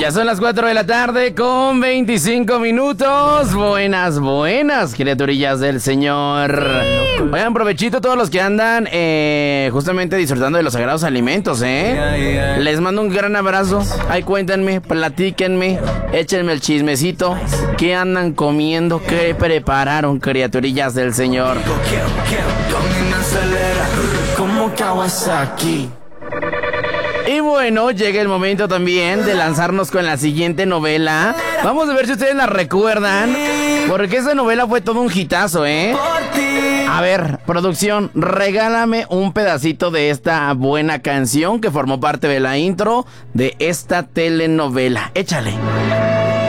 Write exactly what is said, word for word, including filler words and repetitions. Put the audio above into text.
Ya son las cuatro de la tarde con veinticinco minutos. Buenas, buenas, criaturillas del Señor. Sí. Oigan, provechito a todos los que andan eh, justamente disfrutando de los sagrados alimentos, ¿eh? Yeah, yeah, yeah. Les mando un gran abrazo. Ay, cuéntenme, platíquenme, échenme el chismecito. ¿Qué andan comiendo? ¿Qué prepararon, criaturillas del Señor? Como Kawasaki. Y bueno, llega el momento también de lanzarnos con la siguiente novela. Vamos a ver si ustedes la recuerdan, porque esa novela fue todo un hitazo, ¿eh? A ver, producción, regálame un pedacito de esta buena canción que formó parte de la intro de esta telenovela. Échale.